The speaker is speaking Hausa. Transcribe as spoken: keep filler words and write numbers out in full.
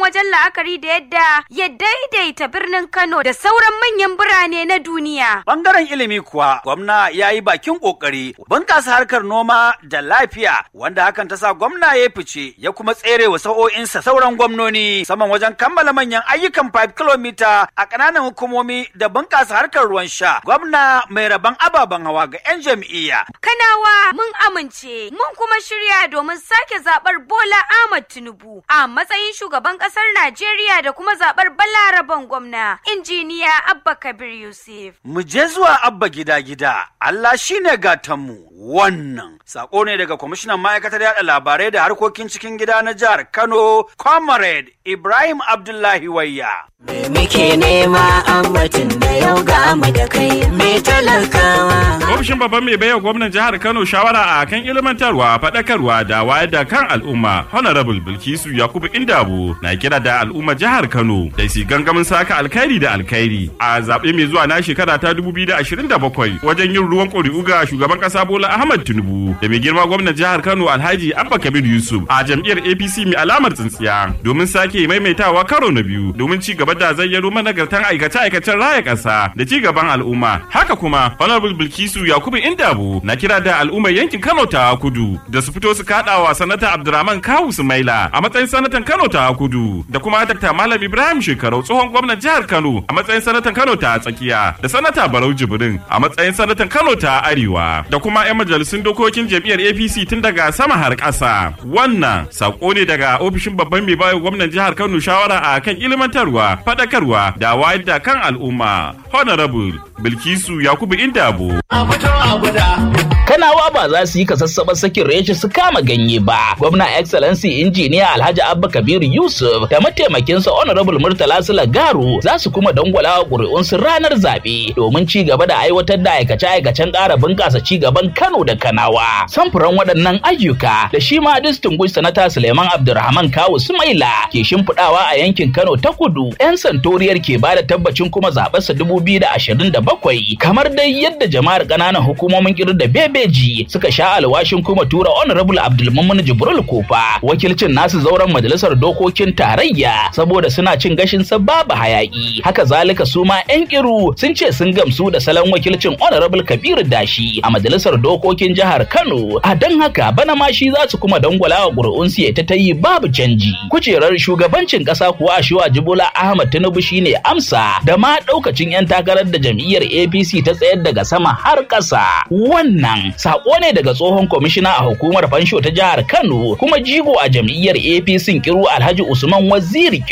wajen la'akari da yadda ya daidaita birnin Kano da sauran manyan birane na duniya. Bangaren ilimi kuwa gwamna ya yi bakin kokari bunƙasa harkar noma da lafiya wanda hakan ta sa gwamna ya fice ya kuma tsere wa sa'o'insa sauran gwamnoni saman wajen kammala manyan ayyukan five kilomita a ƙananan hukumomi da bunƙasa harkar ruwan sha. Gwamna mai rabon ababen hawa ga 'yan jam'iyya. Kanawa mun amince mun kuma shirya domin sake zaɓar Bola Ahmad Tinubu a matsayin shugaban ƙasar Najeriya da kuma zaɓar Balaraban gwamna injiniya Abba Kabir Yusuf. Mu je zuwa Abba gida-gida, Allah shine gatanmu. Wannan sako ne daga kwamishinan ma'aikatar yada labarai da harkokin cikin gida na jihar Kano, Comrade Ibrahim Abdullahi Wayya. Me muke nema ambatin da yau ga mu da kai me talakawa. Ofishin babban mai baiwa gwamnan jihar Kano shawara a kan ilmantarwa, faɗakarwa da wayar da kan al'umma, Honorable Bilkisu Yakubu Indabo na kira da al'umma jihar Kano da su gangamin saka alkhairi da alkhairi a zaɓe mai zuwa na shekara ta dubu biyu da ashirin da bakwai wajen yin ruwan ƙuri'u ga shugaban ƙasa Bola Ahmad Tinubu da mai girma gwamnan jihar Kano Alhaji Abba Kabir Yusuf a jam'iyyar A P C mai alamar tsintsiya domin sake maimaitawa karo na biyu domin ci gaba da zayyano managartan aikace-aikacen raya ƙasa da ci gaban al'umma. Haka kuma Honorable Bilkisu Yakubu Indabo na kira da al'ummar yankin Kano ta Kudu da su fito su kaɗawa sanata Abdurrahman Kawu Sumaila a matsayin sanatan Kano ta Kudu da kuma Dr. Malam Ibrahim Shekarau tsohon gwamnan jihar Kano a matsayin sanatan Kano ta Tsakiya da sanata Barau Jibrin a matsayin sanatan Kano ta Arewa da kuma 'yan majalisun dokokin jam'iyyar A P C tun daga sama har ƙasa. Wannan sako ne daga ofishin babban mai bayo gwamnan jihar Kano shawara a kan ilmantarwa, faɗakarwa da wayar da kan al'umma. Honorable Bilkisu Yakubu Indabo. Kanawa ba za su yi kasassaɓar sakin reshe su kama ganye ba. Gwamna Excellency Injiniya Alhaji Abba Kabir Yusuf da mataimakinsa Honorable Murtala Sulagaru za su kuma dangwala ƙuri'unsu ranar zaɓe domin ci gaba da aiwatar da aikace-aikacen ƙara bunƙasa ci gaban Kano da Kanawa. Samfuran waɗannan ayyuka da shi ma Distinguished Sanata Suleiman Abdulrahman Kawu Sumaila ke shimfiɗawa a yankin Kano ta Kudu. 'Yan santoriyar ke ba da tabbacin kuma zaɓarsa dubu biyu da ashirin da bakwai kamar dai yadda jama'ar ƙananan hukumomin Kiru da Bebeji suka sha alwashin kuma tura Honorable Abdulmumin Jibril Kofa wakilcin nasu zauren majalisar dokokin tarayya saboda suna cin gashin sa babu hayaki. Haka zalika su ma 'yan Kiru sun ce sun gamsu da salon wakilcin Honorable Kabiru Dashi a majalisar dokokin jihar Kano. A don haka bana ma shi za su kuma dangwala wa ƙuri'un su ta ta yi babu canji. Kujerar shugabancin ƙasa kuwa Asiwaju Bola Ahmad Tinubu shine amsa da ma ɗaukacin 'yan takarar da jam'iyyar A P C ta tsayar daga sama har ƙasa. Wannan sako ne daga tsohon kwamishina a hukumar fansho ta jihar Kano kuma jigo a jam'iyyar A P C Kiru Alhaji Usman Waziri